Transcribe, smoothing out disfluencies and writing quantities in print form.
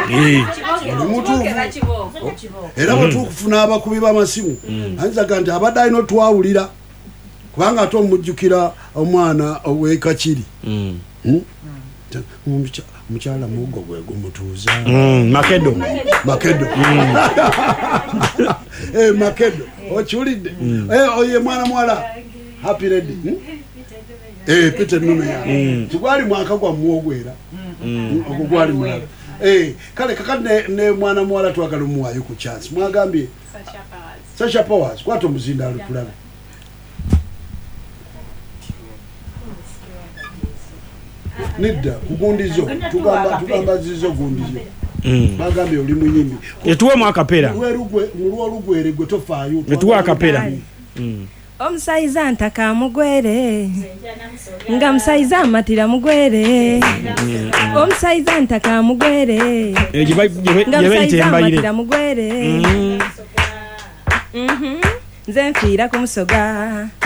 era batukufuna abakubi b'amasimu anzaga nti abadde alina otwawulira kubanga ate omujjukira omwana ow'ekakiri mukyala mugo gwe gumutuuza makedo makedo okiwulidde oye mwana muwala happy ready Peter Nuno ya tugwali mwaka gwa muogwera okugwali mulala kale kakati ne mwana muwala twagala muwayo ku chance mwagambye Sasha Powers kwato muzinda alutulaga nidda kugundizo tugamba zizo gundizo bagambye oli muyimbi etuwe mwakapera mulwo lugwere gwe tofaayo etuwe akapera omusaiza ntaka mugwere nga musaiza amatira mugwere omusaiza ntaka mugwere nga musaiza amatira mugwere nze nfiira ku musoga